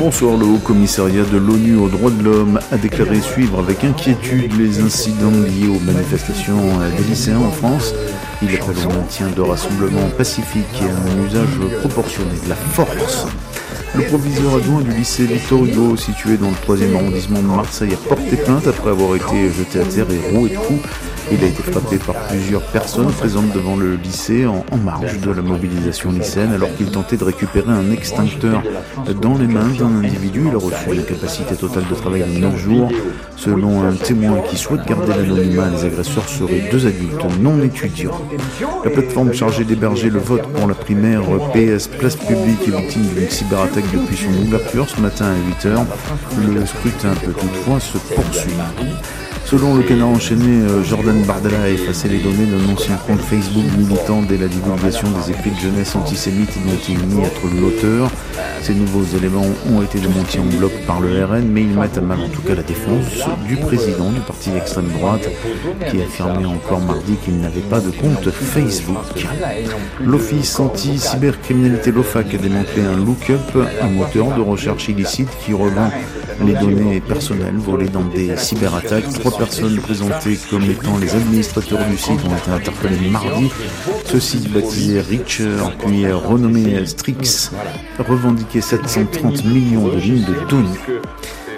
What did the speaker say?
Bonsoir. Le Haut-Commissariat de l'ONU aux droits de l'homme a déclaré suivre avec inquiétude les incidents liés aux manifestations des lycéens en France. Il appelle au maintien de rassemblements pacifiques et à un usage proportionné de la force. Le proviseur adjoint du lycée Victor Hugo, situé dans le 3e arrondissement de Marseille, a porté plainte après avoir été jeté à terre et roué de coups. Il a été frappé par plusieurs personnes présentes devant le lycée en marge de la mobilisation lycéenne alors qu'il tentait de récupérer un extincteur dans les mains d'un individu. Il a reçu une capacité totale de travail de 9 jours. Selon un témoin qui souhaite garder l'anonymat, les agresseurs seraient 2 adultes non étudiants. La plateforme chargée d'héberger le vote pour la primaire PS Place Publique est victime d'une cyberattaque depuis son ouverture ce matin à 8h. Le scrutin peut toutefois se poursuivre. Selon le Canard enchaîné, Jordan Bardella a effacé les données d'un ancien compte Facebook militant dès la divulgation des écrits de jeunesse antisémites dont il nie être l'auteur. Ces nouveaux éléments ont été démentis en bloc par le RN, mais ils mettent à mal en tout cas la défense du président du parti d'extrême droite qui a affirmé encore mardi qu'il n'avait pas de compte Facebook. L'Office anti-cybercriminalité l'OFAC a démantelé un Lookup, un moteur de recherche illicite qui revend les données personnelles volées dans des cyberattaques. 3 personnes présentées comme étant les administrateurs du site ont été interpellées mardi. Ce site baptisé Richer puis renommé Strix revendiquait 730 millions de lignes de données.